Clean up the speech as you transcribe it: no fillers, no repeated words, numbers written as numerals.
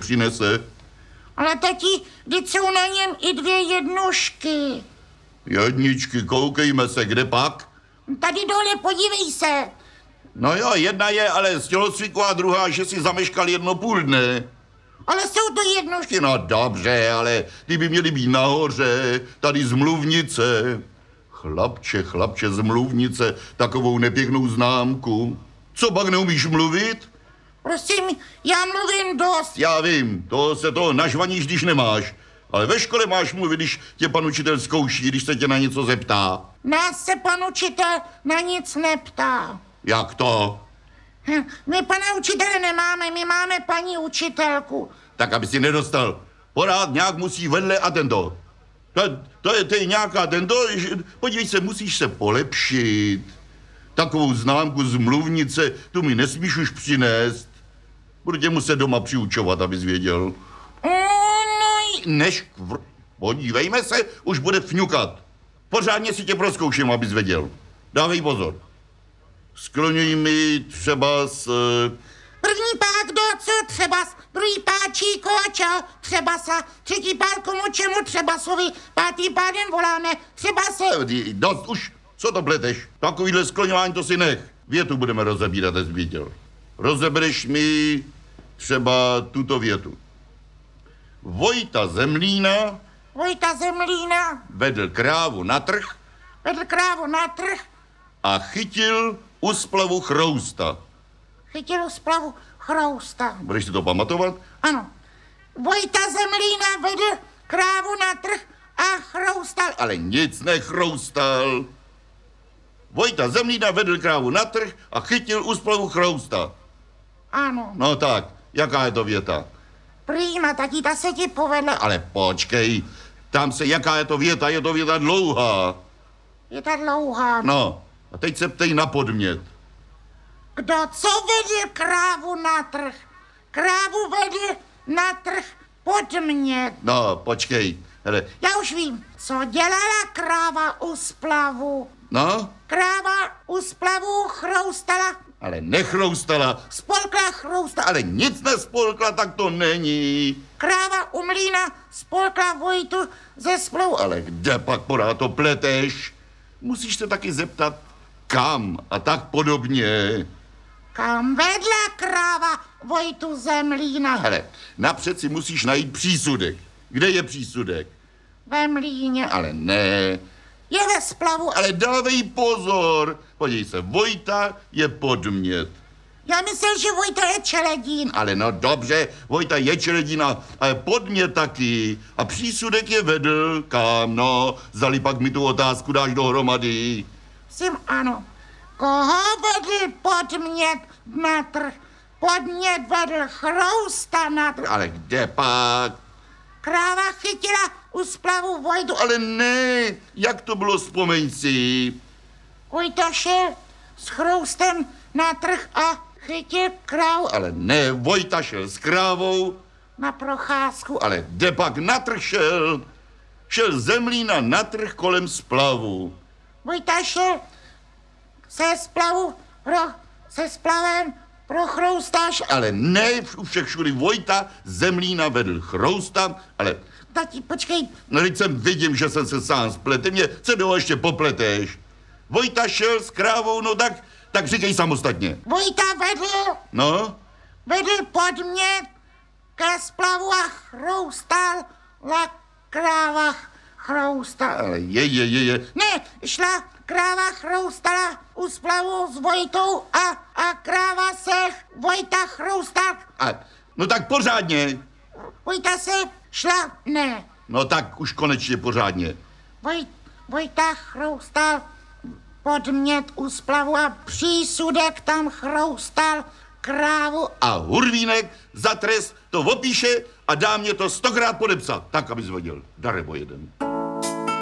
přinese. Ale tati, vždyť jsou na něm i 2 jednožky. Jedničky, koukejme se, kde pak? Tady dole, podívej se. No jo, jedna je ale z tělocviku a druhá, že si zameškal 1,5 dne. Ale jsou to jednožky. No dobře, ale ty by měly být nahoře, tady z Mluvnice. Chlapče, z Mluvnice, takovou nepěknou známku. Co pak neumíš mluvit? Prosím, já mluvím dost. Já vím, to se toho nažvaníš, když nemáš. Ale ve škole máš mluvit, když tě pan učitel zkouší, když se tě na něco zeptá. Nás se pan učitel na nic neptá. Jak to? My pana učitele nemáme, my máme paní učitelku. Tak, aby si nedostal. Pořád nějak musí vedle a tento. To je nějaká tento, podívej se, musíš se polepšit. Takovou známku z Mluvnice, tu mi nesmíš už přinést. Budu tě muset doma přiučovat, abys věděl. Podívejme se, už bude fňukat. Pořádně si tě prozkouším, abys věděl. Dávej pozor. Skloňuj mi třeba s... První pák do co třeba, druhý páčí koča třeba sa, třetí pák komu čemu třeba sovi, pátý pádem voláme třeba se... Dost už, co to pleteš? Takovýhle skloňování to si nech. Větu budeme rozebírat, abys viděl. Rozebereš mi třeba tuto větu. Vojta Zemlína vedl krávu na trh a chytil u splavu chrousta. Budeš si to pamatovat? Ano. Vojta Zemlína vedl krávu na trh a chroustal. Ale nic nechroustal. Vojta Zemlína vedl krávu na trh a chytil u splavu chrousta. Ano. No tak, jaká je to věta? Prýma, tati, ta se ti povedla. Ale počkej, tam se, jaká je to věta dlouhá. Je ta dlouhá. No, a teď se ptej na podmět. Kdo co vedl krávu na trh? Krávu vedl na trh podmět. No, počkej, hele. Já už vím, co dělala kráva u splavu. No? Kráva u splavu chroustala. Ale nechroustala. Spolkla chroustala. Ale nic nespolkla, tak to není. Kráva u mlýna spolkla Vojtu ze splavu. Ale kde pak pořád to pleteš? Musíš se taky zeptat, kam a tak podobně. Kam vedla kráva Vojtu Zemlína? Ale napřed si musíš najít přísudek. Kde je přísudek? Ve mlýně. Ale ne. Je ve splavu. Ale dávej pozor. Podívej se, Vojta je podmět. Já myslel, že Vojta je čeledín. Ale no dobře, Vojta je čeledína, ale podmět taky. A přísudek je vedl, kam, no. Zdali pak mi tu otázku dáš dohromady. Sim, ano. Koho vedl podmět na trh? Podmět vedl chrousta na trh. Ale kde pak? Kráva chytila u splavu Vojtu. Ale ne, jak to bylo, vzpomeň si. Vojta šel s chroustem na trh a chytil krávu. Ale ne, Vojta šel s krávou. Na procházku. Ale kde pak na trh šel? Šel Zemlína na trh kolem splavu. Vojta šel se splavem pro chroustáš. Ale ne, všech všudy Vojta Zemlína vedl chrousta, ale... Tati, počkej. No teď jsem vidím, že jsem se sám spletl. Mě co do ještě popleteš. Vojta šel s krávou, no tak říkej samostatně. Vojta vedl. No? Vedl podmět ke splavu a chroustal kráva chroustal. Ale je. Ne, šla kráva chroustala u splavu s Vojtou a kráva se Vojta chroustal. No tak pořádně. Vojta se šla, ne. No tak už konečně pořádně. Vojta chroustal podmět u splavu a přísudek tam chroustal krávu. A Hurvínek za trest to opíše a dá mě to 100krát podepsat. Tak, aby zvodil. Darebo jeden.